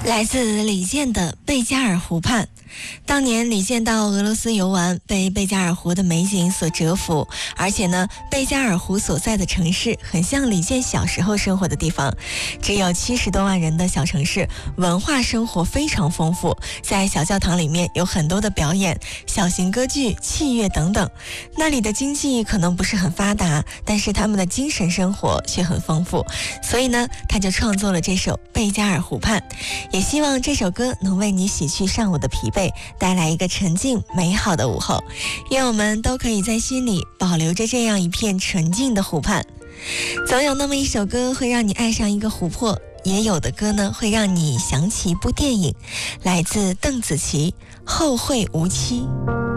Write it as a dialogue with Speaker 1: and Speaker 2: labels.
Speaker 1: 来自李健的贝加尔湖畔。当年李健到俄罗斯游玩，被贝加尔湖的美景所折服，而且呢，贝加尔湖所在的城市很像李健小时候生活的地方，只有70多万人的小城市，文化生活非常丰富，在小教堂里面有很多的表演，小型歌剧、器乐等等。那里的经济可能不是很发达，但是他们的精神生活却很丰富，所以呢，他就创作了这首《贝加尔湖畔》，也希望这首歌能为你洗去上午的疲惫，带来一个沉静美好的午后。愿我们都可以在心里保留着这样一片纯净的湖畔。总有那么一首歌会让你爱上一个湖泊，也有的歌呢会让你想起一部电影。来自邓紫棋，《后会无期》。